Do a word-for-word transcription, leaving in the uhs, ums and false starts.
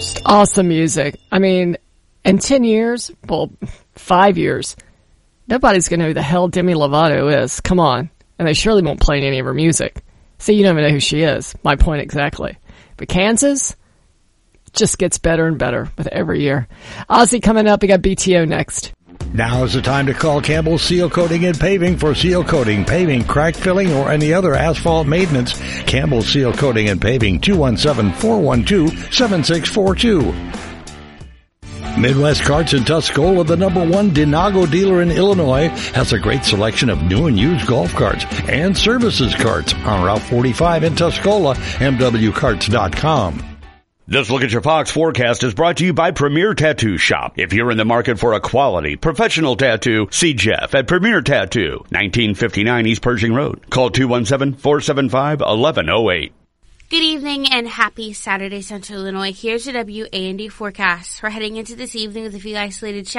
Just awesome music. I mean, in ten years, well, five years, nobody's going to know who the hell Demi Lovato is. Come on. And they surely won't play any of her music. See, you don't even know who she is. My point exactly. But Kansas just gets better and better with every year. Ozzy coming up. We got B T O next. Now is the time to call Campbell Seal Coating and Paving for seal coating, paving, crack filling, or any other asphalt maintenance. Campbell Seal Coating and Paving, two one seven, four one two, seven six four two. Midwest Carts in Tuscola, the number one Dinago dealer in Illinois, has a great selection of new and used golf carts and services carts on Route forty-five in Tuscola, M W carts dot com. This Look at Your Fox forecast is brought to you by Premier Tattoo Shop. If you're in the market for a quality, professional tattoo, see Jeff at Premier Tattoo, nineteen fifty-nine East Pershing Road. Call two one seven, four seven five, one one zero eight. Good evening and happy Saturday, Central Illinois. Here's your W A and D forecast. We're heading into this evening with a few isolated showers.